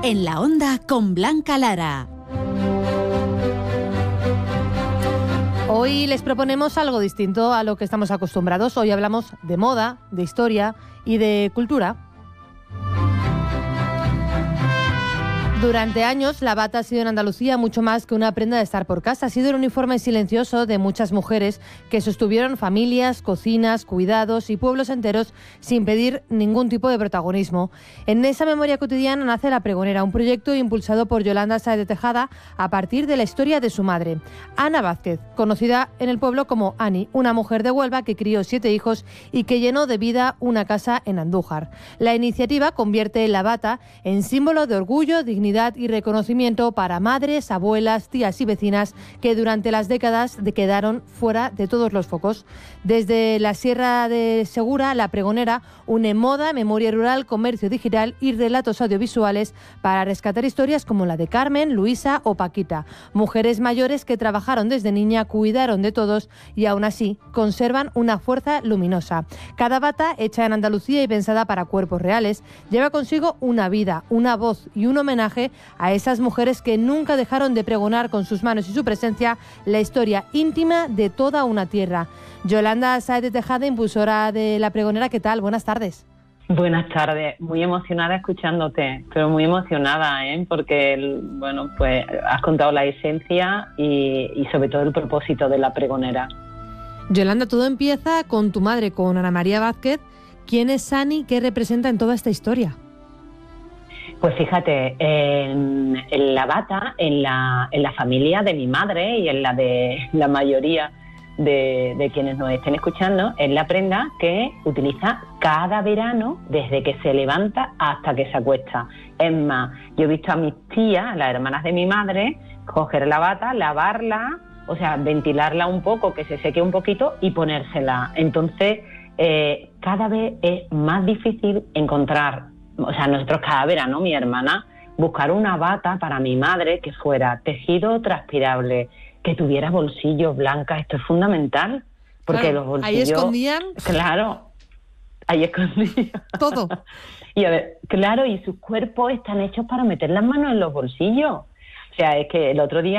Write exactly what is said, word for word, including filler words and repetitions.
En la Onda con Blanca Lara. Hoy les proponemos algo distinto a lo que estamos acostumbrados. Hoy hablamos de moda, de historia y de cultura. Durante años, la bata ha sido en Andalucía mucho más que una prenda de estar por casa. Ha sido el uniforme silencioso de muchas mujeres que sostuvieron familias, cocinas, cuidados y pueblos enteros sin pedir ningún tipo de protagonismo. En esa memoria cotidiana nace La Pregonera, un proyecto impulsado por Yolanda Sáez de Tejada a partir de la historia de su madre, Ana Vázquez, conocida en el pueblo como Ani, una mujer de Huelva que crió siete hijos y que llenó de vida una casa en Andújar. La iniciativa convierte la bata en símbolo de orgullo, dignidad y reconocimiento para madres, abuelas, tías y vecinas que durante las décadas de quedaron fuera de todos los focos. Desde la Sierra de Segura, La Pregonera une moda, memoria rural, comercio digital y relatos audiovisuales para rescatar historias como la de Carmen, Luisa o Paquita, mujeres mayores que trabajaron desde niña, cuidaron de todos y aún así conservan una fuerza luminosa. Cada bata, hecha en Andalucía y pensada para cuerpos reales, lleva consigo una vida, una voz y un homenaje a esas mujeres que nunca dejaron de pregonar con sus manos y su presencia la historia íntima de toda una tierra. Yolanda Sáez de Tejada, impulsora de La Pregonera, ¿qué tal? Buenas tardes. Buenas tardes, muy emocionada escuchándote, pero muy emocionada, ¿eh? Porque, bueno, pues has contado la esencia y, y sobre todo el propósito de La Pregonera. Yolanda, todo empieza con tu madre, con Ana María Vázquez. ¿Quién es Ani? ¿Qué representa en toda esta historia? Pues fíjate, en, en la bata, en la, en la familia de mi madre y en la de la mayoría de, de quienes nos estén escuchando, es la prenda que utiliza cada verano desde que se levanta hasta que se acuesta. Es más, yo he visto a mis tías, las hermanas de mi madre, coger la bata, lavarla, o sea, ventilarla un poco, que se seque un poquito y ponérsela. Entonces, eh, cada vez es más difícil encontrar. O sea, nosotros cada verano, mi hermana, buscar una bata para mi madre que fuera tejido transpirable, que tuviera bolsillos blancas. Esto es fundamental, porque claro, los bolsillos... ahí escondían... Claro, ahí escondían... Todo. Y a ver, claro, y sus cuerpos están hechos para meter las manos en los bolsillos. O sea, es que el otro día